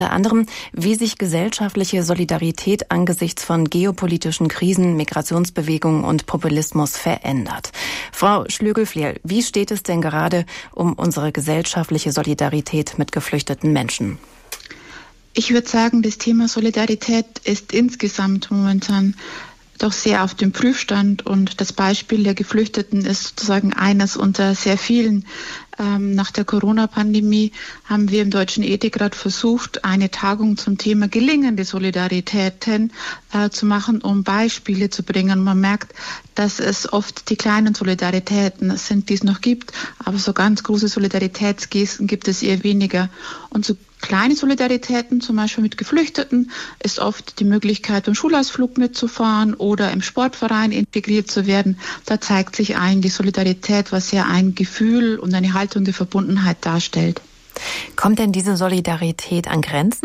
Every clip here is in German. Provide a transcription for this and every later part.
Unter anderem, wie sich gesellschaftliche Solidarität angesichts von geopolitischen Krisen, Migrationsbewegungen und Populismus verändert. Frau Schlögel-Flierl, wie steht es denn gerade um unsere gesellschaftliche Solidarität mit geflüchteten Menschen? Ich würde sagen, das Thema Solidarität ist insgesamt momentan doch sehr auf dem Prüfstand und das Beispiel der Geflüchteten ist sozusagen eines unter sehr vielen. Nach der Corona-Pandemie haben wir im Deutschen Ethikrat versucht, eine Tagung zum Thema gelingende Solidaritäten zu machen, um Beispiele zu bringen. Man merkt, dass es oft die kleinen Solidaritäten sind, die es noch gibt, aber so ganz große Solidaritätsgesten gibt es eher weniger. Und so kleine Solidaritäten, zum Beispiel mit Geflüchteten, ist oft die Möglichkeit, beim Schulausflug mitzufahren oder im Sportverein integriert zu werden. Da zeigt sich die Solidarität, was ja ein Gefühl und eine Haltung der Verbundenheit darstellt. Kommt denn diese Solidarität an Grenzen?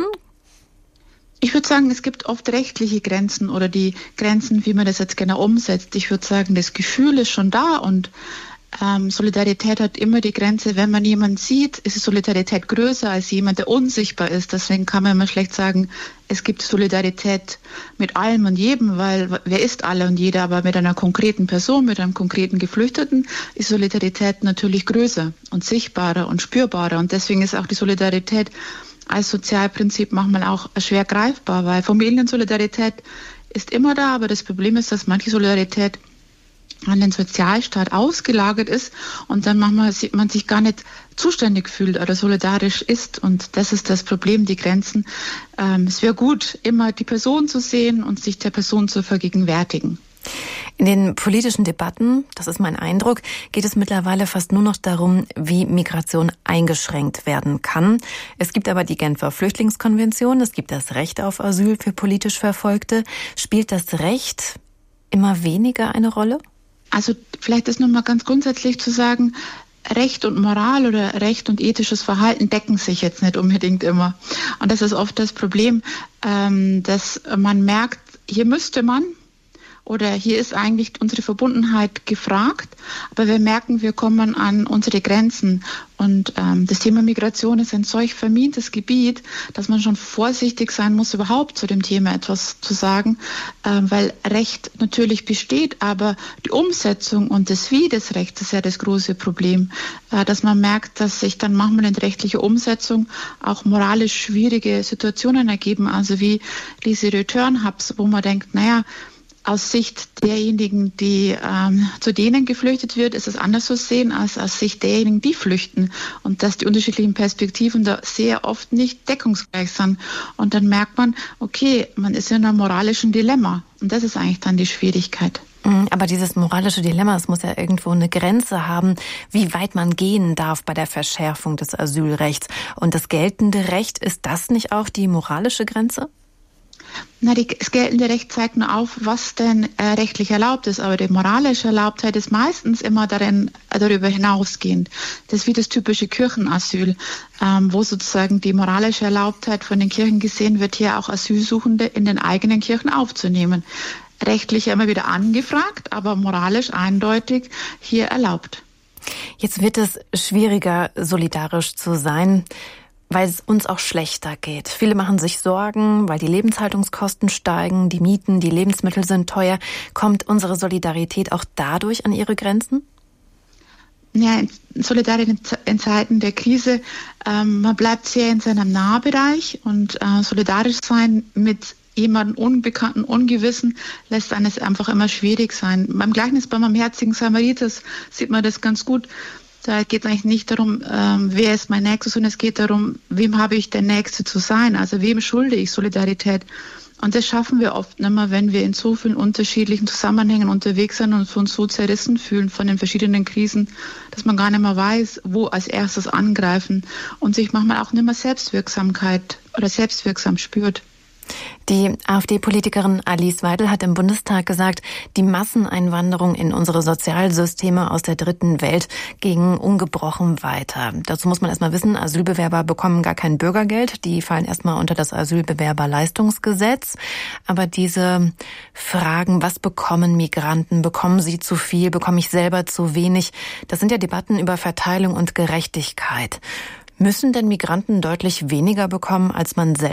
Ich würde sagen, es gibt oft rechtliche Grenzen oder die Grenzen, wie man das jetzt genau umsetzt. Ich würde sagen, das Gefühl ist schon da und Solidarität hat immer die Grenze, wenn man jemanden sieht, ist die Solidarität größer als jemand, der unsichtbar ist. Deswegen kann man immer schlecht sagen, es gibt Solidarität mit allem und jedem, weil wer ist alle und jeder, aber mit einer konkreten Person, mit einem konkreten Geflüchteten ist Solidarität natürlich größer und sichtbarer und spürbarer. Und deswegen ist auch die Solidarität als Sozialprinzip manchmal auch schwer greifbar, weil Familiensolidarität ist immer da, aber das Problem ist, dass manche Solidarität an den Sozialstaat ausgelagert ist und dann manchmal man sich gar nicht zuständig fühlt oder solidarisch ist. Und das ist das Problem, die Grenzen. Es wäre gut, immer die Person zu sehen und sich der Person zu vergegenwärtigen. In den politischen Debatten, das ist mein Eindruck, geht es mittlerweile fast nur noch darum, wie Migration eingeschränkt werden kann. Es gibt aber die Genfer Flüchtlingskonvention, es gibt das Recht auf Asyl für politisch Verfolgte. Spielt das Recht immer weniger eine Rolle? Also vielleicht ist nochmal ganz grundsätzlich zu sagen, Recht und Moral oder Recht und ethisches Verhalten decken sich jetzt nicht unbedingt immer. Und das ist oft das Problem, dass man merkt, hier müsste man oder hier ist eigentlich unsere Verbundenheit gefragt, aber wir merken, wir kommen an unsere Grenzen. Und das Thema Migration ist ein solch vermintes Gebiet, dass man schon vorsichtig sein muss, überhaupt zu dem Thema etwas zu sagen, weil Recht natürlich besteht, aber die Umsetzung und das Wie des Rechts ist ja das große Problem, dass man merkt, dass sich dann manchmal in der rechtlichen Umsetzung auch moralisch schwierige Situationen ergeben, also wie diese Return-Hubs, wo man denkt, naja, aus Sicht derjenigen, die zu denen geflüchtet wird, ist es anders zu sehen als aus Sicht derjenigen, die flüchten. Und dass die unterschiedlichen Perspektiven da sehr oft nicht deckungsgleich sind. Und dann merkt man, okay, man ist in einem moralischen Dilemma. Und das ist eigentlich dann die Schwierigkeit. Aber dieses moralische Dilemma, es muss ja irgendwo eine Grenze haben, wie weit man gehen darf bei der Verschärfung des Asylrechts. Und das geltende Recht, ist das nicht auch die moralische Grenze? Das geltende Recht zeigt nur auf, was denn rechtlich erlaubt ist, aber die moralische Erlaubtheit ist meistens immer darüber hinausgehend. Das ist wie das typische Kirchenasyl, wo sozusagen die moralische Erlaubtheit von den Kirchen gesehen wird, hier auch Asylsuchende in den eigenen Kirchen aufzunehmen. Rechtlich immer wieder angefragt, aber moralisch eindeutig hier erlaubt. Jetzt wird es schwieriger, solidarisch zu sein, weil es uns auch schlechter geht. Viele machen sich Sorgen, weil die Lebenshaltungskosten steigen, die Mieten, die Lebensmittel sind teuer. Kommt unsere Solidarität auch dadurch an ihre Grenzen? Ja, solidarisch in Zeiten der Krise, man bleibt sehr in seinem Nahbereich und solidarisch sein mit jemandem Unbekannten, Ungewissen lässt eines einfach immer schwierig sein. Beim Gleichnis beim Barmherzigen Samariter sieht man das ganz gut. Da geht es eigentlich nicht darum, wer ist mein Nächster, sondern es geht darum, wem habe ich der Nächste zu sein, also wem schulde ich Solidarität. Und das schaffen wir oft nicht mehr, wenn wir in so vielen unterschiedlichen Zusammenhängen unterwegs sind und uns so zerrissen fühlen von den verschiedenen Krisen, dass man gar nicht mehr weiß, wo als erstes angreifen und sich manchmal auch nicht mehr Selbstwirksamkeit oder selbstwirksam spürt. Die AfD-Politikerin Alice Weidel hat im Bundestag gesagt, die Masseneinwanderung in unsere Sozialsysteme aus der dritten Welt ging ungebrochen weiter. Dazu muss man erstmal wissen, Asylbewerber bekommen gar kein Bürgergeld. Die fallen erstmal unter das Asylbewerberleistungsgesetz. Aber diese Fragen, was bekommen Migranten? Bekommen sie zu viel? Bekomme ich selber zu wenig? Das sind ja Debatten über Verteilung und Gerechtigkeit. Müssen denn Migranten deutlich weniger bekommen, als man selbst